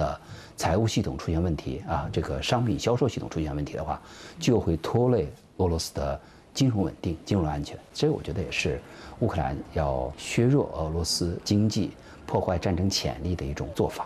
的财务系统出现问题啊，这个商品销售系统出现问题的话，就会拖累俄罗斯的金融稳定、金融安全。这我觉得也是乌克兰要削弱俄罗斯经济、破坏战争潜力的一种做法。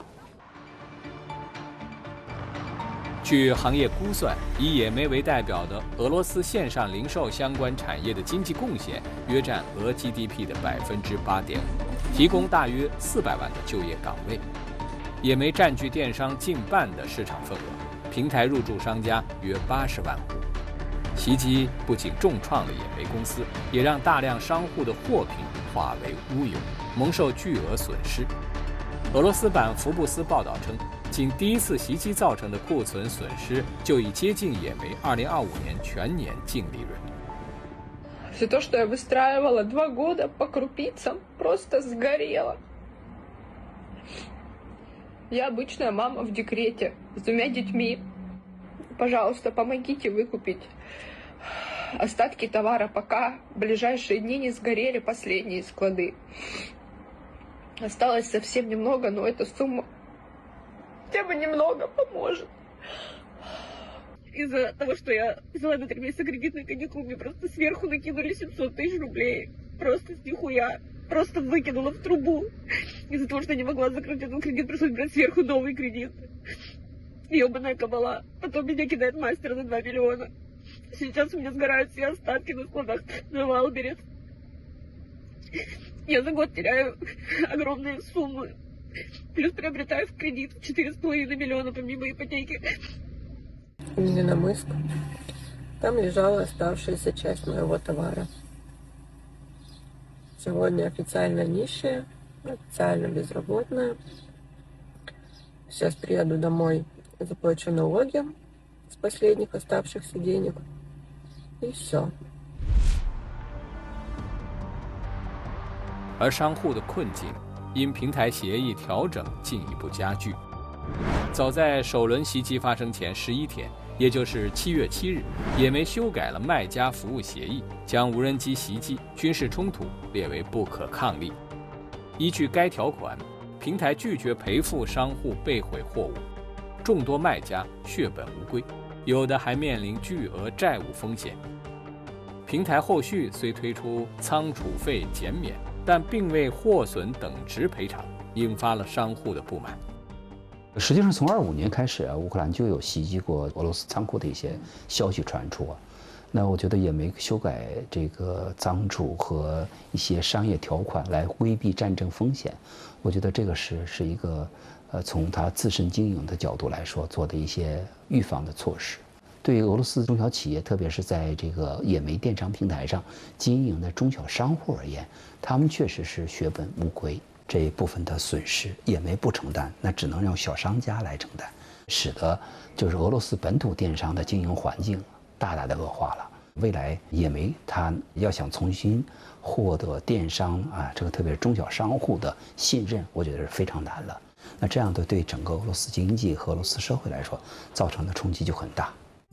据行业估算，以野莓为代表的俄罗斯线上零售相关产业的经济贡献约占俄 GDP 的8.5%，提供大约400万的就业岗位。野莓占据电商近半的市场份额，平台入驻商家约80万户。袭击不仅重创了野莓公司，也让大量商户的货品化为乌有，蒙受巨额损失。俄罗斯版福布斯报道称，仅第一次袭击造成的库存损失就已接近野莓2025年全年净利润。 Все то, что я выстраивала 2 года по крупицам, просто сгорело. Я обычная мама в декрете с 2 детьми. Пожалуйста, помогите выкупить остатки товара, пока в ближайшие дни не сгорели последние склады. Осталось совсем немного, но эта сумма хотя бы немного поможет. Из-за того, что я взяла на 3 месяца кредитный каникул, мне просто сверху накинули 700 тысяч рублей. Просто с нихуя. Просто выкинула в трубу. Из-за того, что я не могла закрыть этот кредит, пришлось брать сверху новый кредит. Ёбаная кабала. Потом меня кидает мастер на 2 миллиона. Сейчас у меня сгорают все остатки на складах на Валберес. Я за год теряю огромные суммы. Плюс приобретаю в кредит 4,5 миллиона помимо ипотеки. Зеленомыск. Там лежала оставшаяся часть моего товара. Сегодня официально нищая, официально безработная. Сейчас приеду домой, заплачу налоги с последних оставшихся денег. И все. 而商户的困境因平台协议调整进一步加剧。早在首轮袭击发生前11天，也就是7月7日，野莓修改了卖家服务协议，将无人机袭击、军事冲突列为不可抗力。依据该条款，平台拒绝赔付商户被毁货物，众多卖家血本无归，有的还面临巨额债务风险。平台后续虽推出仓储费减免，但并未货损等值赔偿，引发了商户的不满。 实际上，从25年开始啊，乌克兰就有袭击过俄罗斯仓库的一些消息传出啊。那我觉得也没修改这个仓储和一些商业条款来规避战争风险，我觉得这个是一个从他自身经营的角度来说做的一些预防的措施。对于俄罗斯中小企业，特别是在这个野莓电商平台上经营的中小商户而言，他们确实是血本无归。这一部分的损失野莓不承担，那只能让小商家来承担，使得就是俄罗斯本土电商的经营环境大大的恶化了。未来野莓它要想重新获得电商啊，这个特别是中小商户的信任，我觉得是非常难了。那这样的对整个俄罗斯经济和俄罗斯社会来说，造成的冲击就很大。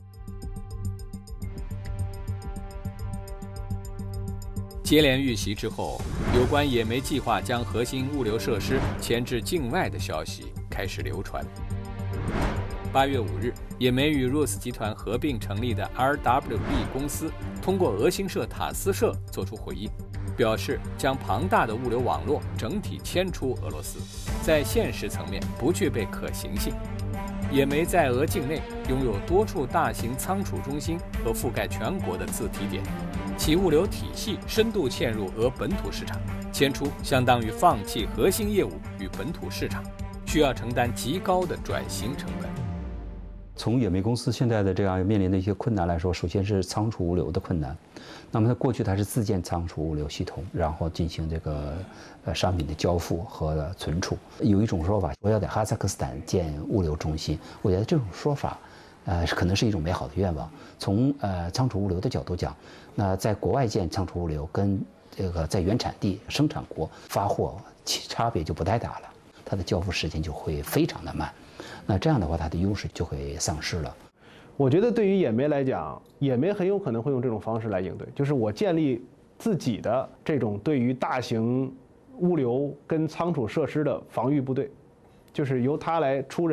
接连遇袭之后，有关野莓计划将核心物流设施迁至境外的消息开始流传。8月5日，野莓与 Rus 集团合并成立的 RWB 公司通过俄新社塔斯社作出回应，表示将庞大的物流网络整体迁出俄罗斯，在现实层面不具备可行性。野莓在俄境内拥有多处大型仓储中心和覆盖全国的自提点，其物流体系深度嵌入俄本土市场，迁出相当于放弃核心业务与本土市场，需要承担极高的转型成本。 从野莓公司现在的这样面临的一些困难来说，首先是仓储物流的困难。那么它过去它是自建仓储物流系统，然后进行这个商品的交付和存储。有一种说法说要在哈萨克斯坦建物流中心，我觉得这种说法可能是一种美好的愿望。从仓储物流的角度讲，那在国外建仓储物流跟这个在原产地生产国发货差别就不太大了，它的交付时间就会非常的慢。那这样的话，它的优势就会丧失了。 我觉得对于野莓来讲，野莓很有可能会用这种方式来应对，就是我建立自己的这种对于大型物流跟仓储设施的防御部队，就是由它来出人。